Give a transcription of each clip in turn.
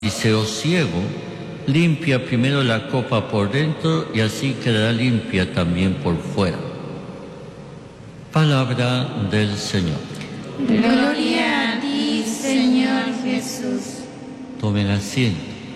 fariseo ciego, limpia primero la copa por dentro y así quedará limpia también por fuera. Palabra del Señor. Gloria a ti, Señor Jesús. Tomen asiento.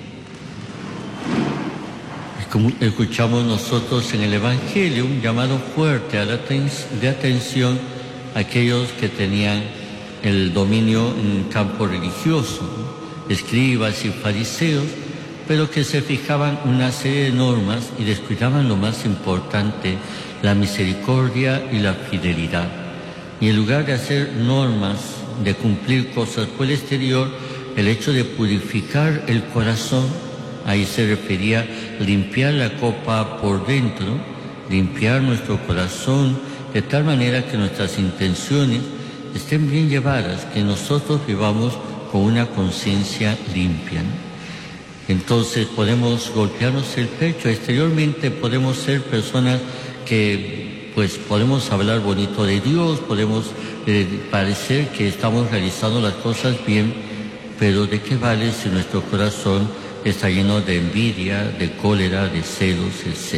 Como escuchamos nosotros en el Evangelio, un llamado fuerte de atención a aquellos que tenían el dominio en el campo religioso, escribas y fariseos, pero que se fijaban una serie de normas y descuidaban lo más importante, la misericordia y la fidelidad. Y en lugar de hacer normas, de cumplir cosas por el exterior, el hecho de purificar el corazón, ahí se refería a limpiar la copa por dentro, limpiar nuestro corazón, de tal manera que nuestras intenciones estén bien llevadas, que nosotros vivamos con una conciencia limpia, ¿no? Entonces podemos golpearnos el pecho, exteriormente podemos ser personas que pues podemos hablar bonito de Dios, podemos parecer que estamos realizando las cosas bien, pero ¿de qué vale si nuestro corazón está lleno de envidia, de cólera, de celos, etc.?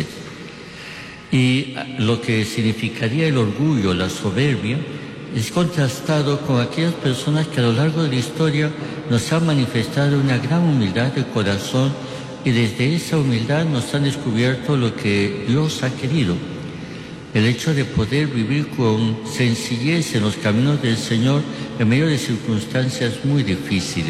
Y lo que significaría el orgullo, la soberbia, es contrastado con aquellas personas que a lo largo de la historia nos han manifestado una gran humildad de corazón y desde esa humildad nos han descubierto lo que Dios ha querido. El hecho de poder vivir con sencillez en los caminos del Señor en medio de circunstancias muy difíciles.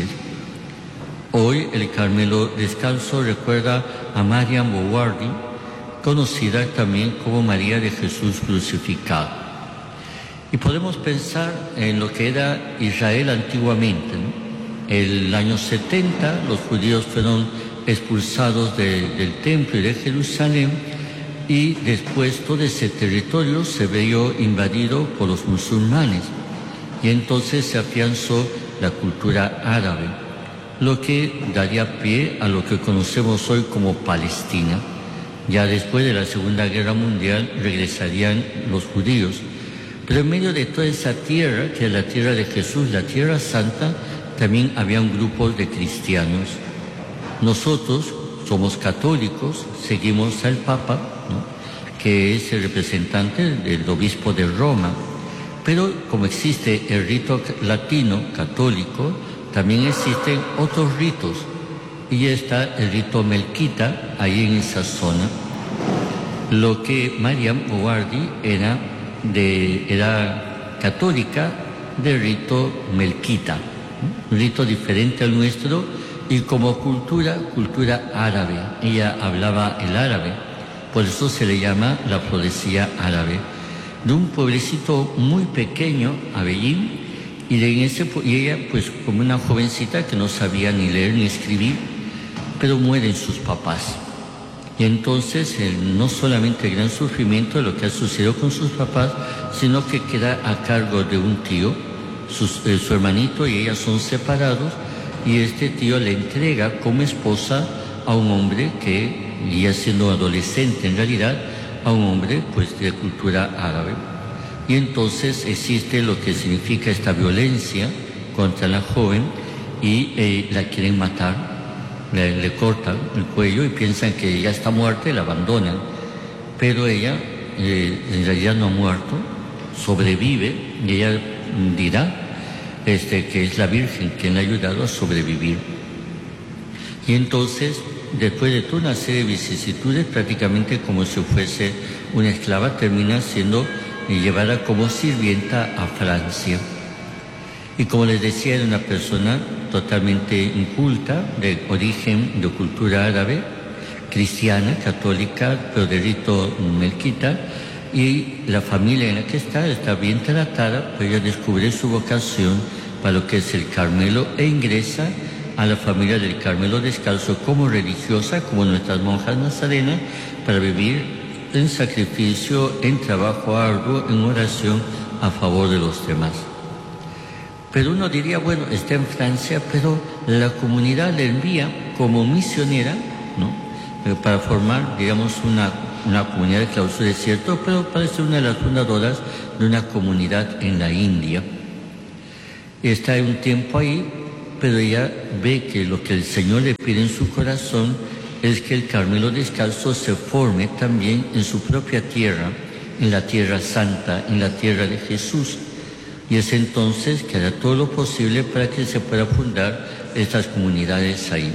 Hoy el Carmelo Descalzo recuerda a Mariam Bowardi, conocida también como María de Jesús crucificado. Y podemos pensar en lo que era Israel antiguamente, ¿no? El año 70 los judíos fueron expulsados del templo y de Jerusalén y después todo ese territorio se vio invadido por los musulmanes y entonces se afianzó la cultura árabe, lo que daría pie a lo que conocemos hoy como Palestina. Ya después de la Segunda Guerra Mundial regresarían los judíos. Pero en medio de toda esa tierra, que es la tierra de Jesús, la tierra santa, también habían grupos de cristianos. Nosotros somos católicos, seguimos al Papa, ¿no?, que es el representante del obispo de Roma. Pero como existe el rito latino católico, también existen otros ritos. Y está el rito melquita, ahí en esa zona. Lo que Mariam Bowardi era católica de rito melquita, un rito diferente al nuestro y como cultura árabe. Ella hablaba el árabe, por eso se le llama la florecía árabe, de un pueblecito muy pequeño, Abellín, y ella pues como una jovencita que no sabía ni leer ni escribir, pero mueren sus papás. Y entonces no solamente el gran sufrimiento de lo que ha sucedido con sus papás, sino que queda a cargo de un tío, su hermanito y ella son separados, y este tío le entrega como esposa a un hombre que, ya siendo adolescente en realidad, a un hombre pues de cultura árabe. Y entonces existe lo que significa esta violencia contra la joven y la quieren matar. Le cortan el cuello y piensan que ya está muerta y la abandonan. Pero ella en realidad no ha muerto, sobrevive y ella dirá que es la Virgen quien le ha ayudado a sobrevivir. Y entonces, después de toda una serie de vicisitudes, prácticamente como si fuese una esclava, termina siendo llevada como sirvienta a Francia. Y como les decía, era una persona totalmente inculta, de origen, de cultura árabe, cristiana, católica, pero de rito melquita, y la familia en la que está bien tratada, pues ella descubre su vocación para lo que es el Carmelo e ingresa a la familia del Carmelo Descalzo como religiosa, como nuestras monjas nazarenas, para vivir en sacrificio, en trabajo arduo, en oración a favor de los demás. Pero uno diría, bueno, está en Francia, pero la comunidad le envía como misionera, ¿no?, para formar, digamos, una comunidad de clausura, es cierto, pero parece una de las fundadoras de una comunidad en la India. Está un tiempo ahí pero ella ve que lo que el Señor le pide en su corazón es que el Carmelo Descalzo se forme también en su propia tierra, en la tierra santa, en la tierra de Jesús. Y es entonces que hará todo lo posible para que se pueda fundar estas comunidades ahí.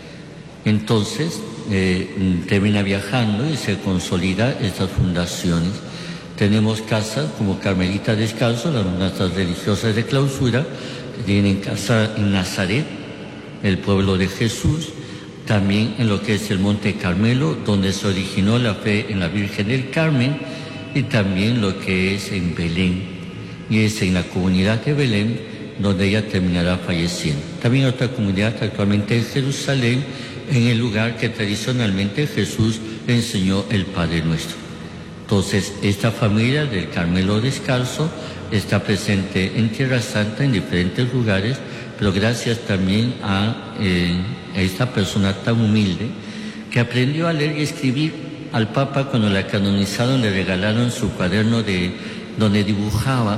Entonces termina viajando y se consolida estas fundaciones. Tenemos casas como Carmelita Descalzo, nuestras religiosas de clausura, que tienen casa en Nazaret, el pueblo de Jesús, también en lo que es el Monte Carmelo, donde se originó la fe en la Virgen del Carmen, y también lo que es en Belén, y es en la comunidad de Belén donde ella terminará falleciendo. También otra comunidad actualmente en Jerusalén, en el lugar que tradicionalmente Jesús enseñó el Padre Nuestro. Entonces, esta familia del Carmelo Descalzo está presente en Tierra Santa en diferentes lugares, pero gracias también a esta persona tan humilde que aprendió a leer y escribir. Al Papa, cuando la canonizaron, le regalaron su cuaderno donde dibujaba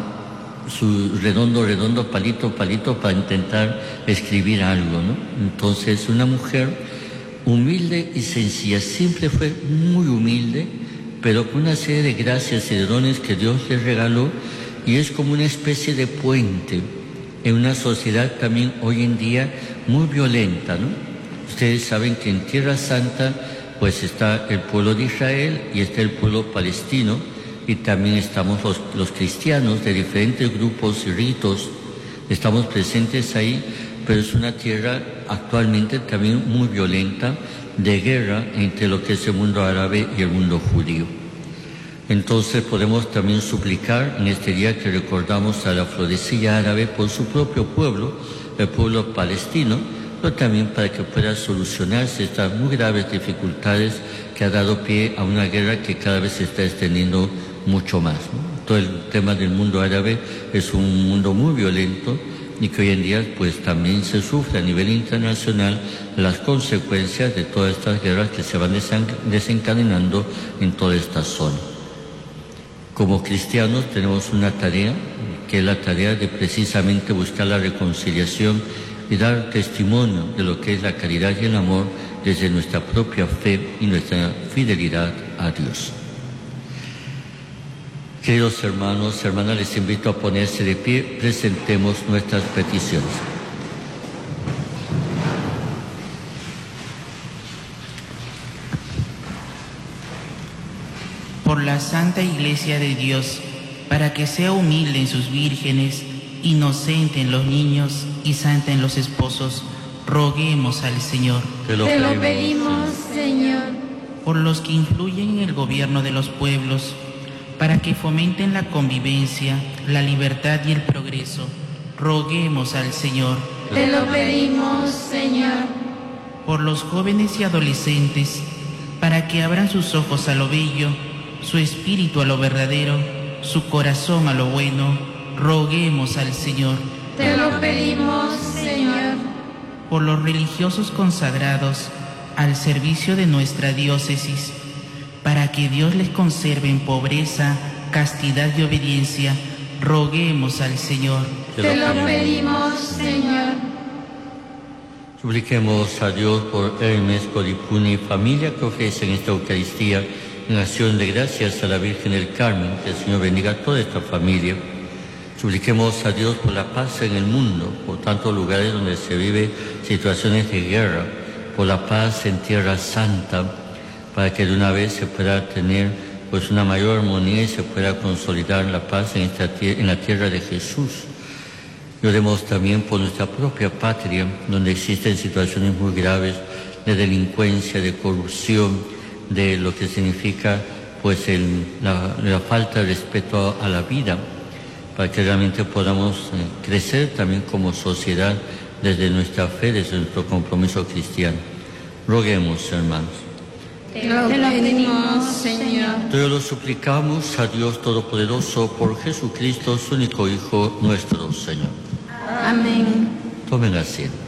su redondo, palito, para intentar escribir algo, ¿no? Entonces, una mujer humilde y sencilla, siempre fue muy humilde, pero con una serie de gracias y de dones que Dios le regaló, y es como una especie de puente en una sociedad también hoy en día muy violenta, ¿no? Ustedes saben que en Tierra Santa pues está el pueblo de Israel y está el pueblo palestino, y también estamos los cristianos de diferentes grupos y ritos, estamos presentes ahí, pero es una tierra actualmente también muy violenta, de guerra entre lo que es el mundo árabe y el mundo judío. Entonces podemos también suplicar en este día que recordamos a la florecilla árabe por su propio pueblo, el pueblo palestino, pero también para que pueda solucionarse estas muy graves dificultades que ha dado pie a una guerra que cada vez se está extendiendo mucho más, ¿no? Todo el tema del mundo árabe es un mundo muy violento y que hoy en día pues también se sufre a nivel internacional las consecuencias de todas estas guerras que se van desencadenando en toda esta zona. Como cristianos tenemos una tarea, que es la tarea de precisamente buscar la reconciliación y dar testimonio de lo que es la caridad y el amor desde nuestra propia fe y nuestra fidelidad a Dios. Queridos hermanos, hermanas, les invito a ponerse de pie, presentemos nuestras peticiones. Por la Santa Iglesia de Dios, para que sea humilde en sus vírgenes, inocente en los niños y santa en los esposos, roguemos al Señor. Te lo pedimos, Señor. Por los que influyen en el gobierno de los pueblos, para que fomenten la convivencia, la libertad y el progreso, roguemos al Señor. Te lo pedimos, Señor. Por los jóvenes y adolescentes, para que abran sus ojos a lo bello, su espíritu a lo verdadero, su corazón a lo bueno, roguemos al Señor. Te lo pedimos, Señor. Por los religiosos consagrados al servicio de nuestra diócesis, para que Dios les conserve en pobreza, castidad y obediencia, roguemos al Señor. Te lo pedimos, Señor. Supliquemos a Dios por Hermes, Coripuni y familia que ofrecen esta Eucaristía en acción de gracias a la Virgen del Carmen, que el Señor bendiga a toda esta familia. Supliquemos a Dios por la paz en el mundo, por tantos lugares donde se vive situaciones de guerra, por la paz en Tierra Santa, para que de una vez se pueda tener pues una mayor armonía y se pueda consolidar la paz en la tierra de Jesús. Y oremos también por nuestra propia patria, donde existen situaciones muy graves de delincuencia, de corrupción, de lo que significa pues la falta de respeto a la vida, para que realmente podamos crecer también como sociedad desde nuestra fe, desde nuestro compromiso cristiano. Roguemos, hermanos. Te lo pedimos, Señor. Todos lo suplicamos a Dios Todopoderoso por Jesucristo, su único Hijo, nuestro Señor. Amén. Tomen asiento.